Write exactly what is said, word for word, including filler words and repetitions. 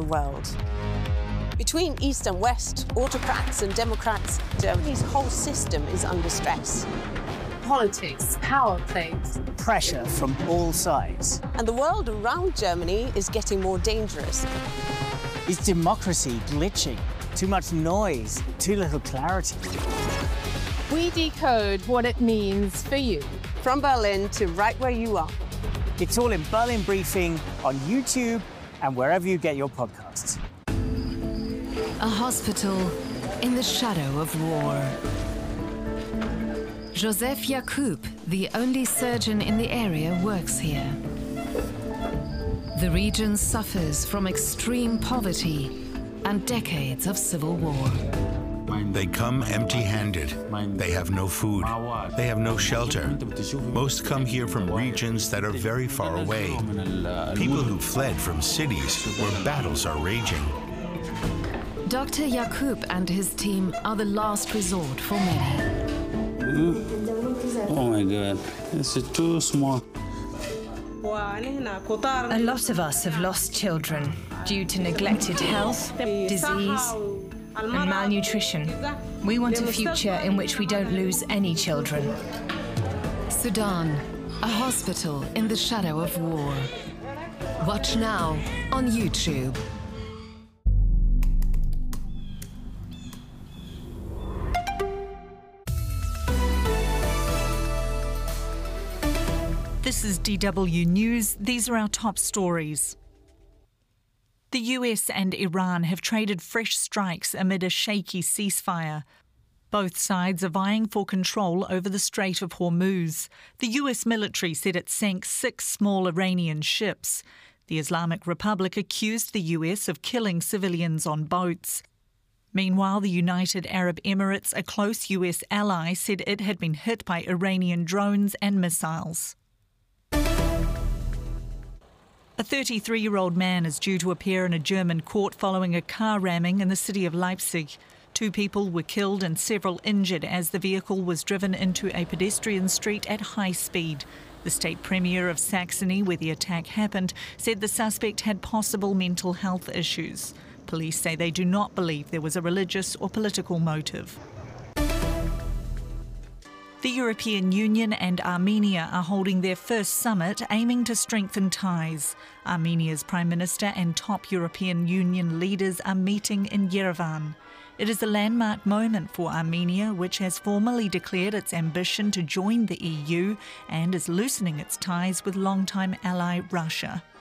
world. Between East and West, autocrats and democrats, Germany's whole system is under stress. Politics, power plays, pressure from all sides. And the world around Germany is getting more dangerous. Is democracy glitching? Too much noise, too little clarity. We decode what it means for you. From Berlin to right where you are. It's all in Berlin Briefing on YouTube and wherever you get your podcasts. A hospital in the shadow of war. Joseph Yacoub, the only surgeon in the area, works here. The region suffers from extreme poverty and decades of civil war. They come empty-handed. They have no food. They have no shelter. Most come here from regions that are very far away. People who fled from cities where battles are raging. Doctor Yacoub and his team are the last resort for many. Mm. Oh my God, this is too small. A lot of us have lost children due to neglected health, disease, and malnutrition. We want a future in which we don't lose any children. Sudan, a hospital in the shadow of war. Watch now on YouTube. This is D W News. These are our top stories. The U S and Iran have traded fresh strikes amid a shaky ceasefire. Both sides are vying for control over the Strait of Hormuz. The U S military said it sank six small Iranian ships. The Islamic Republic accused the U S of killing civilians on boats. Meanwhile, the United Arab Emirates, a close U S ally, said it had been hit by Iranian drones and missiles. A thirty-three-year-old man is due to appear in a German court following a car ramming in the city of Leipzig. Two people were killed and several injured as the vehicle was driven into a pedestrian street at high speed. The state premier of Saxony, where the attack happened, said the suspect had possible mental health issues. Police say they do not believe there was a religious or political motive. The European Union and Armenia are holding their first summit aiming to strengthen ties. Armenia's Prime Minister and top European Union leaders are meeting in Yerevan. It is a landmark moment for Armenia, which has formally declared its ambition to join the E U and is loosening its ties with longtime ally Russia.